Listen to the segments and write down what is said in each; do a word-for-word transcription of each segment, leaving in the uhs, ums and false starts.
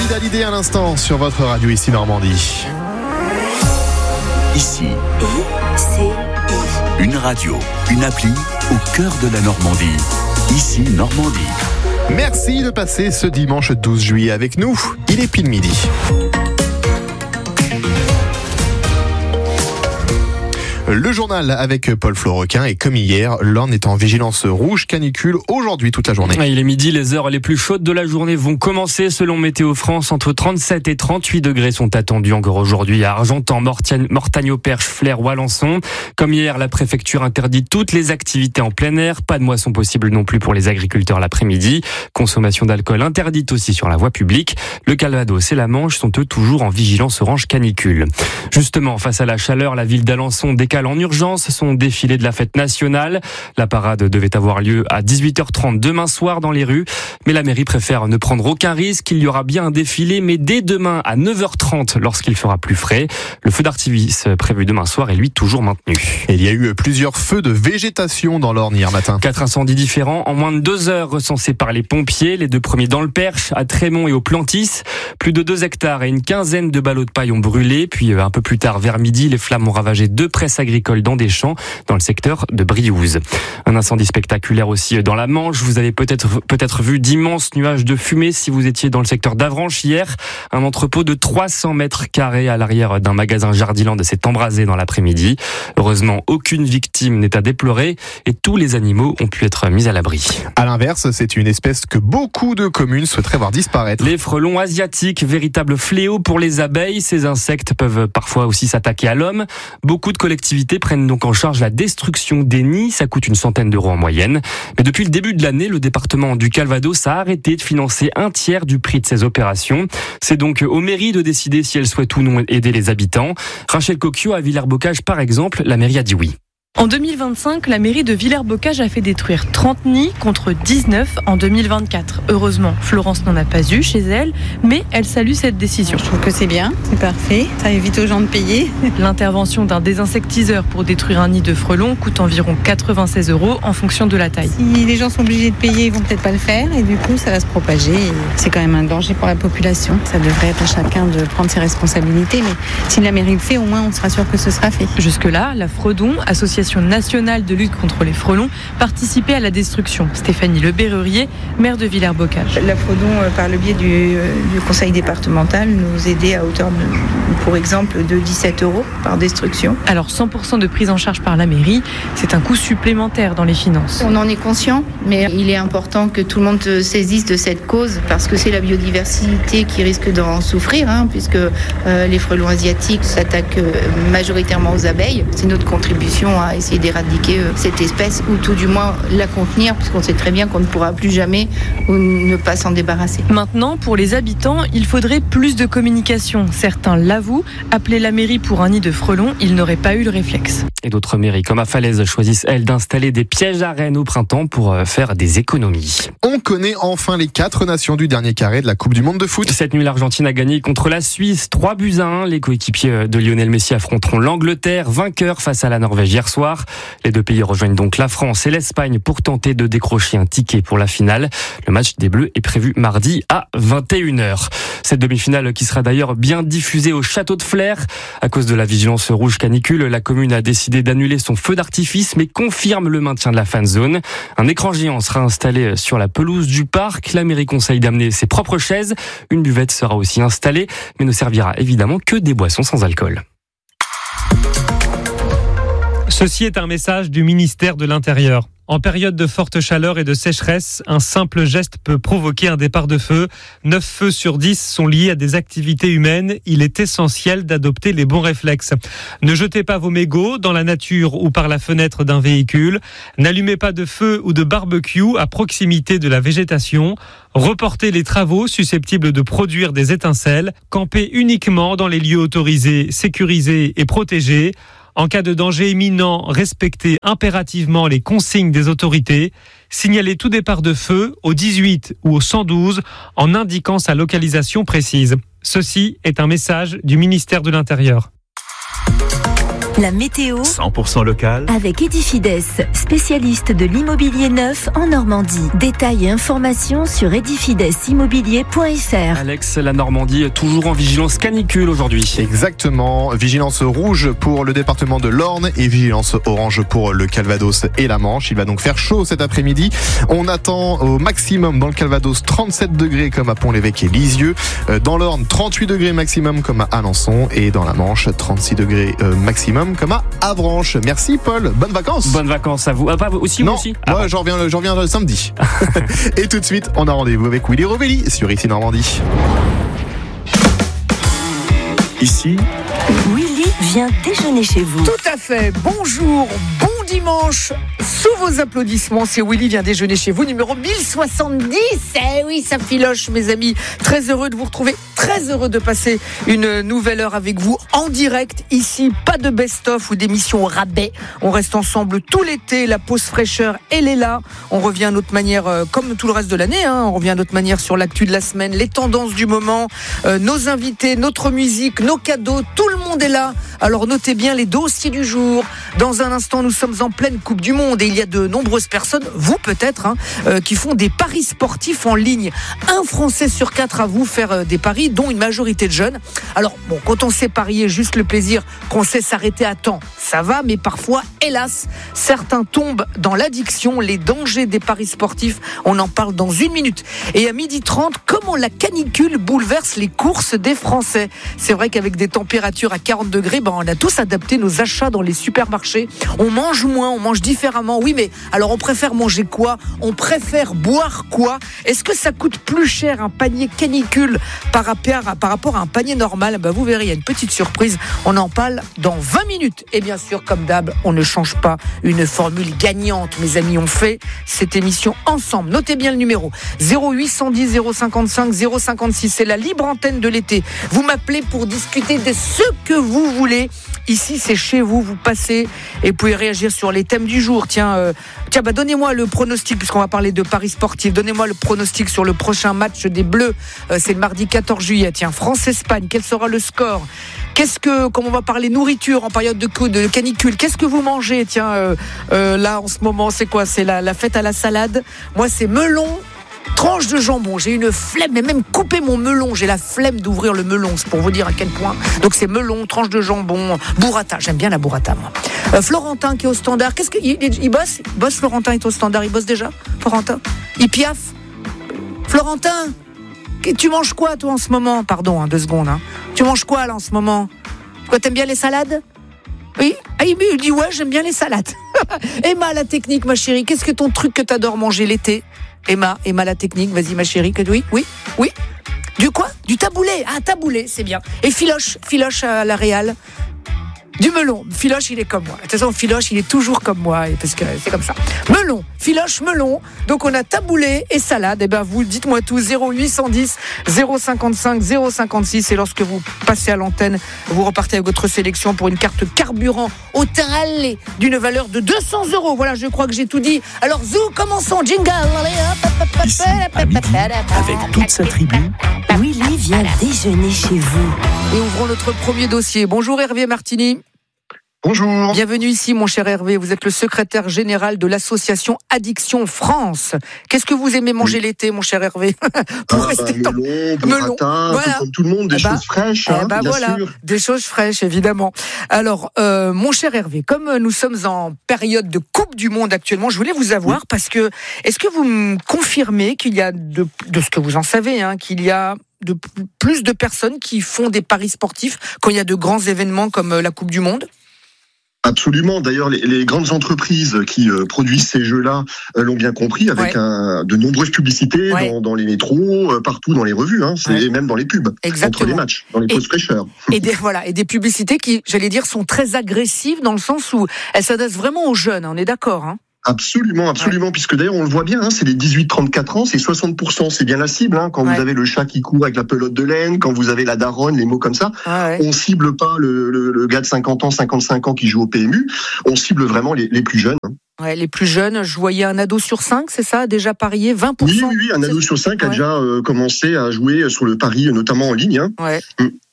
Hallyday à l'instant sur votre radio ici Normandie. Ici, I C I. une radio, une appli au cœur de la Normandie. Ici Normandie. Merci de passer ce dimanche douze juillet avec nous. Il est pile midi. Le journal avec Paul Florequin et comme hier, l'Orne est en vigilance rouge canicule aujourd'hui toute la journée. Il est midi, les heures les plus chaudes de la journée vont commencer selon Météo France. Entre trente-sept et trente-huit degrés sont attendus encore aujourd'hui à Argentan, Mortagne-au-Perche, Flers ou Alençon. Comme hier, la préfecture interdit toutes les activités en plein air. Pas de moisson possible non plus pour les agriculteurs l'après-midi. Consommation d'alcool interdite aussi sur la voie publique. Le Calvados et la Manche sont eux toujours en vigilance orange canicule. Justement, face à la chaleur, la ville d'Alençon décale en urgence son défilé de la fête nationale. La parade devait avoir lieu à dix-huit heures trente demain soir dans les rues, mais la mairie préfère ne prendre aucun risque. Il y aura bien un défilé, mais dès demain à neuf heures trente lorsqu'il fera plus frais. Le feu d'artifice prévu demain soir est lui toujours maintenu. Et il y a eu plusieurs feux de végétation dans l'Orne hier matin. Quatre incendies différents en moins de deux heures recensés par les pompiers. Les deux premiers dans le Perche, à Trémont et au Plantis. Plus de deux hectares et une quinzaine de ballots de paille ont brûlé. Puis un peu plus tard vers midi, les flammes ont ravagé deux presses agricoles dans des champs dans le secteur de Briouze. Un incendie spectaculaire aussi dans la Manche. Vous avez peut-être peut-être vu d'immenses nuages de fumée si vous étiez dans le secteur d'Avranches hier. Un entrepôt de trois cents mètres carrés à l'arrière d'un magasin Jardiland s'est embrasé dans l'après-midi. Heureusement, aucune victime n'est à déplorer et tous les animaux ont pu être mis à l'abri. À l'inverse, c'est une espèce que beaucoup de communes souhaiteraient voir disparaître. Les frelons asiatiques, véritable fléau pour les abeilles. Ces insectes peuvent parfois aussi s'attaquer à l'homme. Beaucoup de collectivités prennent donc en charge la destruction des nids. Ça coûte une centaine d'euros en moyenne. Mais depuis le début de l'année, le département du Calvados a arrêté de financer un tiers du prix de ces opérations. C'est donc aux mairies de décider si elles souhaitent ou non aider les habitants. Rachel Cocchio à Villers-Bocage, par exemple, la mairie a dit oui. En deux mille vingt-cinq, la mairie de Villers-Bocage a fait détruire trente nids contre dix-neuf en deux mille vingt-quatre. Heureusement, Florence n'en a pas eu chez elle, mais elle salue cette décision. Je trouve que c'est bien, c'est parfait, ça évite aux gens de payer. L'intervention d'un désinsectiseur pour détruire un nid de frelons coûte environ quatre-vingt-seize euros en fonction de la taille. Si les gens sont obligés de payer, ils vont peut-être pas le faire et du coup ça va se propager. C'est quand même un danger pour la population. Ça devrait être à chacun de prendre ses responsabilités, mais si la mairie le fait, au moins on sera sûr que ce sera fait. Jusque-là, la Fredon, association nationale de lutte contre les frelons, participait à la destruction. Stéphanie Le Berrurier, maire de Villers-Bocage. La Fredon, par le biais du, du conseil départemental, nous aidait à hauteur de, pour exemple, de dix-sept euros par destruction. Alors cent pour cent de prise en charge par la mairie, c'est un coût supplémentaire dans les finances. On en est conscient, mais il est important que tout le monde saisisse de cette cause parce que c'est la biodiversité qui risque d'en souffrir, hein, puisque euh, les frelons asiatiques s'attaquent majoritairement aux abeilles. C'est notre contribution à essayer d'éradiquer cette espèce ou tout du moins la contenir puisqu'on sait très bien qu'on ne pourra plus jamais ou ne pas s'en débarrasser. Maintenant, pour les habitants, il faudrait plus de communication. Certains l'avouent, appeler la mairie pour un nid de frelons, ils n'auraient pas eu le réflexe. Et d'autres mairies comme à Falaise choisissent elles d'installer des pièges à rennes au printemps pour faire des économies. On connaît enfin les quatre nations du dernier carré de la Coupe du Monde de foot. Cette nuit, l'Argentine a gagné contre la Suisse, trois buts à un. Les coéquipiers de Lionel Messi affronteront l'Angleterre, vainqueur face à la Norvège hier soir. Les deux pays rejoignent donc la France et l'Espagne pour tenter de décrocher un ticket pour la finale. Le match des Bleus est prévu mardi à vingt et une heures. Cette demi-finale qui sera d'ailleurs bien diffusée au château de Flers. À cause de la vigilance rouge canicule, la commune a décidé d'annuler son feu d'artifice mais confirme le maintien de la fan zone. Un écran géant sera installé sur la pelouse du parc. La mairie conseille d'amener ses propres chaises. Une buvette sera aussi installée mais ne servira évidemment que des boissons sans alcool. Ceci est un message du ministère de l'Intérieur. En période de forte chaleur et de sécheresse, un simple geste peut provoquer un départ de feu. neuf feux sur dix sont liés à des activités humaines. Il est essentiel d'adopter les bons réflexes. Ne jetez pas vos mégots dans la nature ou par la fenêtre d'un véhicule. N'allumez pas de feu ou de barbecue à proximité de la végétation. Reportez les travaux susceptibles de produire des étincelles. Campez uniquement dans les lieux autorisés, sécurisés et protégés. En cas de danger imminent, respectez impérativement les consignes des autorités. Signalez tout départ de feu au dix-huit ou au cent douze en indiquant sa localisation précise. Ceci est un message du ministère de l'Intérieur. La météo cent pour cent local. avec Edifides, spécialiste de l'immobilier neuf en Normandie. Détails et informations sur edifides immobilier point f r. Alex, la Normandie est toujours en vigilance canicule aujourd'hui. Exactement, vigilance rouge pour le département de l'Orne et vigilance orange pour le Calvados et la Manche. Il va donc faire chaud cet après-midi. On attend au maximum dans le Calvados trente-sept degrés comme à Pont-l'Évêque et Lisieux. Dans l'Orne, trente-huit degrés maximum comme à Alençon et dans la Manche, trente-six degrés maximum comme à Avranches. Merci Paul, bonnes vacances. Bonnes vacances à vous. Ah, pas vous aussi, non, moi aussi. moi ah, j'en reviens, j'en reviens le samedi. Et tout de suite, on a rendez-vous avec Willy Rovelli sur Ici Normandie. Ici, Willy vient déjeuner chez vous. Tout à fait. Bonjour, bon dimanche. Sous vos applaudissements, c'est Willy vient déjeuner chez vous, numéro mille soixante-dix. Eh oui, ça filoche, mes amis. Très heureux de vous retrouver, très heureux de passer une nouvelle heure avec vous en direct. Ici, pas de best-of ou d'émission au rabais. On reste ensemble tout l'été. La pause fraîcheur, elle est là. On revient à notre manière, euh, comme tout le reste de l'année. Hein, on revient à notre manière sur l'actu de la semaine, les tendances du moment, euh, nos invités, notre musique, nos cadeaux. Tout le monde est là. Alors notez bien les dossiers du jour. Dans un instant, nous sommes en pleine Coupe du Monde et il y a de nombreuses personnes, vous peut-être, hein, euh, qui font des paris sportifs en ligne. Un Français sur quatre à vous faire euh, des paris, dont une majorité de jeunes. Alors bon, quand on sait parier, juste le plaisir, qu'on sait s'arrêter à temps, ça va, mais parfois, hélas, certains tombent dans l'addiction, les dangers des paris sportifs. On en parle dans une minute. Et à midi trente, comment la canicule bouleverse les courses des Français. C'est vrai qu'avec des températures à quarante degrés, ben on a tous adapté nos achats dans les supermarchés. On mange moins, on mange différemment. Oui, mais alors on préfère manger quoi ? On préfère boire quoi ? Est-ce que ça coûte plus cher un panier canicule par rapport à, par rapport à un panier normal ? Ben vous verrez, il y a une petite surprise. On en parle dans vingt minutes. Et bien sûr, comme d'hab, on ne change pas une formule gagnante. Mes amis, on fait cette émission ensemble. Notez bien le numéro zéro huit cent dix zéro cinquante-cinq zéro cinquante-six. C'est la libre antenne de l'été. Vous m'appelez pour discuter de ce que vous voulez. Ici, c'est chez vous. Vous passez et vous pouvez réagir sur les thèmes du jour. Tiens, euh, tiens, bah donnez-moi le pronostic puisqu'on va parler de paris sportifs. Donnez-moi le pronostic sur le prochain match des Bleus. Euh, c'est le mardi quatorze juillet. Tiens, France-Espagne. Quel sera le score ? Qu'est-ce que, comme on va parler nourriture en période de, de canicule, qu'est-ce que vous mangez ? Tiens, euh, euh, là en ce moment, c'est quoi ? C'est la, la fête à la salade. Moi, c'est melon. Tranche de jambon, j'ai une flemme, mais même couper mon melon, j'ai la flemme d'ouvrir le melon, c'est pour vous dire à quel point. Donc c'est melon, tranche de jambon, burrata, j'aime bien la burrata moi. Euh, Florentin qui est au standard, qu'est-ce qu'il il, il bosse Il bosse, Florentin est au standard, il bosse déjà Florentin Il piaffe Florentin, tu manges quoi toi en ce moment ? Pardon, hein, deux secondes. Hein. Tu manges quoi là en ce moment ? Quoi, t'aimes bien les salades ? Oui, ah, il me dit ouais, j'aime bien les salades. Emma, la technique, ma chérie, qu'est-ce que ton truc que t'adores manger l'été ? Emma, Emma la technique, vas-y ma chérie, que oui, oui, oui. Du quoi ? Du taboulé. Ah, taboulé, c'est bien. Et Filoche, Filoche à la Réal. Du melon. Filoche, il est comme moi. De toute façon, Filoche, il est toujours comme moi, parce que c'est comme ça. Melon, Filoche, melon. Donc on a taboulé et salade. Et ben vous dites-moi tout. zéro huit cent dix zéro cinquante-cinq zéro cinquante-six. Et lorsque vous passez à l'antenne, vous repartez avec votre sélection pour une carte carburant au teint allé d'une valeur de deux cents euros. Voilà, je crois que j'ai tout dit. Alors zou, commençons. Jingle. Ici, à midi, avec toute sa tribu. Willy vient déjeuner chez vous. Et ouvrons notre premier dossier. Bonjour Hervé Martini. Bonjour. Bienvenue ici, mon cher Hervé. Vous êtes le secrétaire général de l'association Addiction France. Qu'est-ce que vous aimez manger oui. l'été, mon cher Hervé ? Pour ah, rester bah, melon, burrata, voilà. Comme tout le monde, des eh choses bah, fraîches, eh hein, bah, bien voilà. sûr. Des choses fraîches, évidemment. Alors, euh, mon cher Hervé, comme nous sommes en période de Coupe du Monde actuellement, je voulais vous avoir oui. parce que, est-ce que vous me confirmez qu'il y a, de, de ce que vous en savez, hein, qu'il y a de plus de personnes qui font des paris sportifs quand il y a de grands événements comme la Coupe du Monde ? Absolument. D'ailleurs, les, les grandes entreprises qui euh, produisent ces jeux-là euh, l'ont bien compris, avec ouais. un, de nombreuses publicités ouais. dans, dans les métros, euh, partout dans les revues, hein, c'est, ouais. et même dans les pubs, Exactement. entre les matchs, dans les pauses fraîcheurs. Et des voilà, et des publicités qui, j'allais dire, sont très agressives dans le sens où elles s'adressent vraiment aux jeunes. On est d'accord, hein ? Absolument, absolument, ouais. puisque d'ailleurs on le voit bien, hein, c'est les dix-huit trente-quatre ans, c'est soixante pour cent, c'est bien la cible, hein, quand ouais. vous avez le chat qui court avec la pelote de laine, quand vous avez la daronne, les mots comme ça, ah ouais. on cible pas le, le, le gars de cinquante ans, cinquante-cinq ans qui joue au P M U, on cible vraiment les, les plus jeunes. Hein. Ouais, les plus jeunes, je voyais un ado sur cinq, c'est ça, déjà parié, vingt pour cent. Oui, oui, oui, un ado sur cinq a ouais. déjà euh, commencé à jouer sur le pari, notamment en ligne. Hein. Ouais.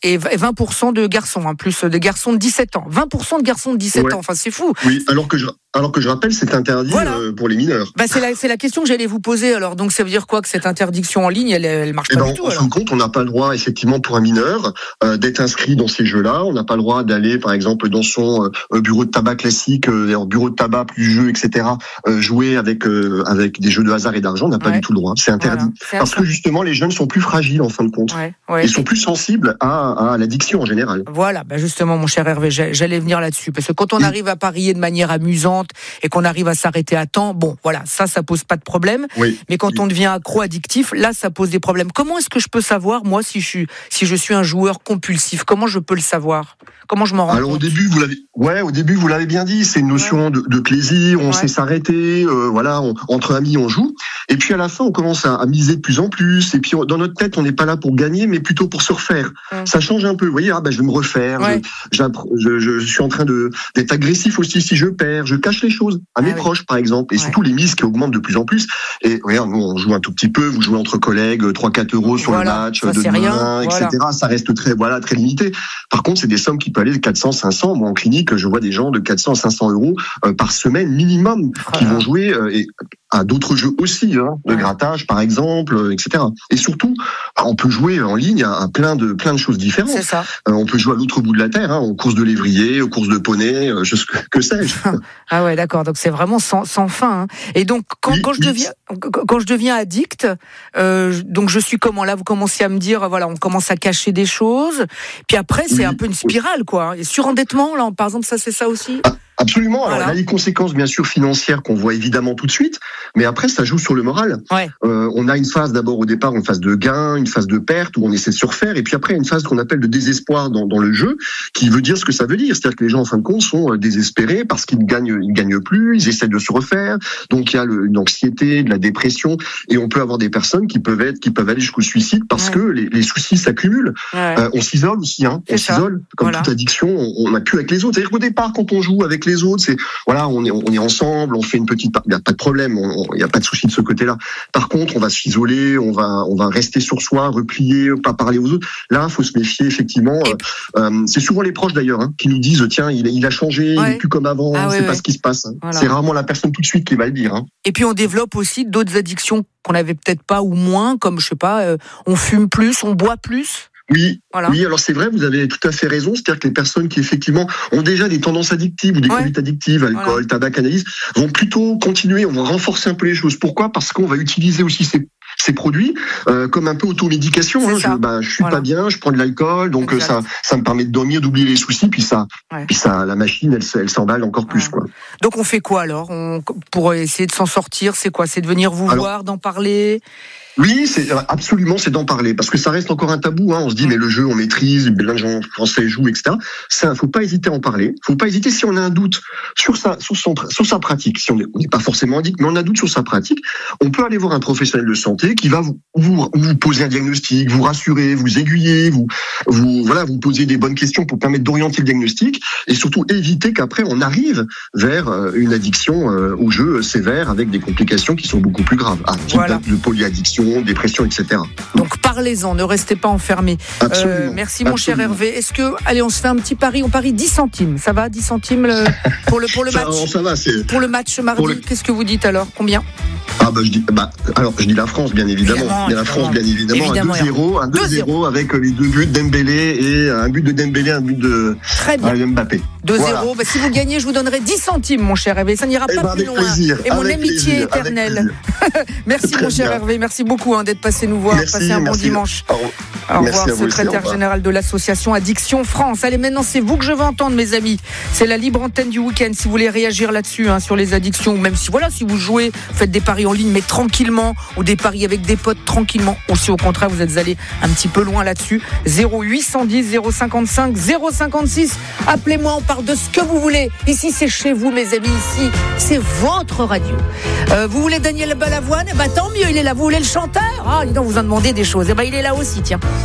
et vingt pour cent de garçons, hein, plus de garçons de dix-sept ans. vingt pour cent de garçons de dix-sept Ouais. ans, enfin c'est fou. Oui, alors que je, alors que je rappelle, c'est interdit Voilà. euh, pour les mineurs. Bah, c'est, la, c'est la question que j'allais vous poser. Alors, donc ça veut dire quoi que cette interdiction en ligne, elle, elle marche Eh pas ben, du tout en alors fin de compte, on n'a pas le droit, effectivement, pour un mineur, euh, d'être inscrit dans ces jeux-là. On n'a pas le droit d'aller, par exemple, dans son euh, bureau de tabac classique, euh, bureau de tabac plus jeux, et cetera. Euh, jouer avec euh, avec des jeux de hasard et d'argent, on n'a pas Ouais. du tout le droit. C'est interdit. Voilà. C'est Parce ça. que justement, les jeunes sont plus fragiles en fin de compte. Ouais, ouais. Ils sont plus sensibles à, à l'addiction en général. Voilà, bah justement, mon cher Hervé, j'a- j'allais venir là-dessus. Parce que quand on arrive à parier de manière amusante et qu'on arrive à s'arrêter à temps, bon, voilà, ça, ça pose pas de problème. Oui. Mais quand on devient accro-addictif, là, ça pose des problèmes. Comment est-ce que je peux savoir, moi, si je suis, si je suis un joueur compulsif? Comment je peux le savoir? Comment je m'en rends Alors au compte? début, vous l'avez, ouais, au début vous l'avez bien dit, c'est une notion de, de plaisir, on Ouais. sait s'arrêter, euh, voilà, on- entre amis on joue, et puis à la fin on commence à, à miser de plus en plus, et puis on- dans notre tête on n'est pas là pour gagner, mais plutôt pour se refaire. Mm. Ça change un peu, vous voyez, ah ben je vais me refaire, Ouais. je, j'appre- je, je, je suis en train de d'être agressif aussi si je perds, je cache les choses à mes Ah oui. proches par exemple, et Ouais. surtout les mises qui augmentent de plus en plus. Et regarde, nous on joue un tout petit peu, vous jouez entre collègues, trois quatre euros sur Voilà, le match ça, de c'est demain, rien, et voilà. cetera. Ça reste très, voilà, très limité. Par contre, c'est des sommes qui peuvent aller de quatre cents, cinq cents. Moi, en clinique, je vois des gens de quatre cents à cinq cents euros euh, par semaine minimum qui Voilà. vont jouer euh, et à d'autres jeux aussi, hein, de Ouais. grattage par exemple, euh, et cetera. Et surtout, bah, on peut jouer en ligne à, à plein de plein de choses différentes. C'est ça. Euh, on peut jouer à l'autre bout de la terre, hein, aux courses de lévrier, aux courses de poney, euh, je, que, que sais-je. Ah ouais, d'accord. Donc c'est vraiment sans, sans fin. Hein. Et donc quand, Oui, quand je oui. deviens quand je deviens addict, euh, donc je suis comment là? Vous commencez à me dire, voilà, on commence à cacher des choses. Puis après, c'est Oui. un peu une spirale, quoi. Et surendettement, là, par exemple, ça c'est ça aussi. Absolument. Alors, Voilà. il y a les conséquences, bien sûr, financières qu'on voit évidemment tout de suite, mais après, ça joue sur le moral. Ouais. Euh, on a une phase d'abord au départ, une phase de gain, une phase de perte où on essaie de se refaire, et puis après, une phase qu'on appelle de désespoir dans, dans le jeu, qui veut dire ce que ça veut dire. C'est-à-dire que les gens, en fin de compte, sont euh, désespérés parce qu'ils ne gagnent, ils gagnent plus, ils essaient de se refaire. Donc, il y a le, une anxiété, de la dépression, et on peut avoir des personnes qui peuvent être, qui peuvent aller jusqu'au suicide parce Ouais. que les, les soucis s'accumulent. Ouais. Euh, on s'isole aussi, hein. C'est On ça. s'isole. Comme Voilà. toute addiction, on n'a plus avec les autres. C'est-à-dire qu'au départ, quand on joue avec les autres, c'est voilà, on est on est ensemble, on fait une petite, il y a pas de problème, il y a pas de souci de ce côté-là. Par contre, on va s'isoler, on va on va rester sur soi, replier, pas parler aux autres. Là, faut se méfier effectivement. Et- Euh, c'est souvent les proches d'ailleurs hein, qui nous disent tiens, il, il a changé, il Ouais. est plus comme avant, Ah c'est ouais, pas ouais. ce qui se passe. Voilà. C'est rarement la personne tout de suite qui va le dire. Hein. Et puis on développe aussi d'autres addictions qu'on avait peut-être pas ou moins, comme je sais pas, euh, on fume plus, on boit plus. Oui, Voilà. oui, alors c'est vrai, vous avez tout à fait raison. C'est-à-dire que les personnes qui effectivement ont déjà des tendances addictives ou des Ouais. conduites addictives, alcool, Voilà. tabac, cannabis, vont plutôt continuer. On va renforcer un peu les choses. Pourquoi ? Parce qu'on va utiliser aussi ces ces produits euh, comme un peu automédication. C'est Hein. ça. Je, bah, je suis Voilà. pas bien, je prends de l'alcool, donc euh, Exact. ça ça me permet de dormir, d'oublier les soucis, puis ça, Ouais. puis ça, la machine, elle, s- elle s'emballe encore plus Ouais. quoi. Donc on fait quoi alors on, pour essayer de s'en sortir? C'est quoi? C'est de venir vous Alors- voir, d'en parler? Oui, c'est absolument, c'est d'en parler parce que ça reste encore un tabou. Hein. On se dit mais le jeu, on maîtrise, plein de gens français jouent, et cetera. Ça, faut pas hésiter à en parler. Faut pas hésiter si on a un doute sur sa, sur son, sur sa pratique. Si on n'est pas forcément addict, mais on a un doute sur sa pratique, on peut aller voir un professionnel de santé qui va vous, vous, vous poser un diagnostic, vous rassurer, vous aiguiller, vous, vous, voilà, vous poser des bonnes questions pour permettre d'orienter le diagnostic et surtout éviter qu'après on arrive vers euh, une addiction euh, au jeu sévère avec des complications qui sont beaucoup plus graves, ah, type Voilà. de polyaddiction, dépression, et cetera. Donc parlez-en, ne restez pas enfermés. Absolument. Euh, merci mon cher Absolument. Hervé. Est-ce que, allez, on se fait un petit pari, on parie dix centimes, ça va, dix centimes le- pour le pour le Ça, match. ça va, c'est. Pour le match mardi, Pour le- qu'est-ce que vous dites alors? Combien? Ah bah je dis, bah alors je dis la France bien évidemment, Évidemment, Mais la France bien évidemment, évidemment, un deux zéro, un deux zéro avec les deux buts d'Dembélé et un but de Dembélé, un but de Très bien. euh, Mbappé. deux zéro. Voilà. Bah, si vous gagnez, je vous donnerai dix centimes, mon cher Hervé. Ça n'ira Eh pas ben, plus avec loin. plaisir, Et mon avec amitié plaisir, avec éternelle. plaisir. Merci Très mon cher bien. Hervé. Merci beaucoup hein, d'être passé nous voir. Merci, Passez un bon merci. dimanche. Au- Au Merci revoir, à vous aussi, au secrétaire revoir. général de l'association Addiction France. Allez, maintenant, c'est vous que je veux entendre, mes amis. C'est la libre antenne du week-end. Si vous voulez réagir là-dessus, hein, sur les addictions, ou même si, voilà, si vous jouez, faites des paris en ligne, mais tranquillement, ou des paris avec des potes tranquillement, ou si au contraire, vous êtes allé un petit peu loin là-dessus. zéro huit un zéro zéro cinquante-cinq zéro cinquante-six. Appelez-moi, on parle de ce que vous voulez. Ici, c'est chez vous, mes amis. Ici, c'est votre radio. Euh, vous voulez Daniel Balavoine? Eh ben, tant mieux, il est là. Vous voulez le chanteur? Ah, dis donc, vous en demandez des choses. Eh ben, il est là aussi, tiens.